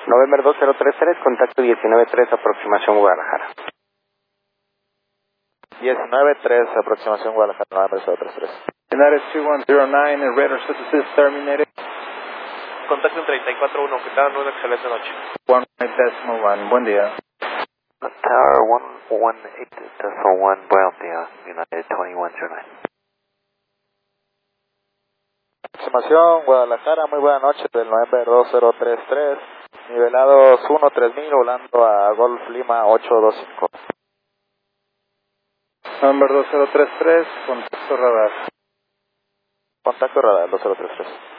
November 2033, contacto 19-3, aproximación Guadalajara. 19-3, aproximación Guadalajara, November 033. United 2109, el radar services terminated. Contacto en 34-1, que tengan una excelente noche. 1.1, buen día. Tower 118.1, buen día, United 2109. Aproximación Guadalajara, muy buena noche, del November 2033, nivelados 1-3000, volando a Golf Lima 825. November 2033, contacto radar. Contacto radar 2033.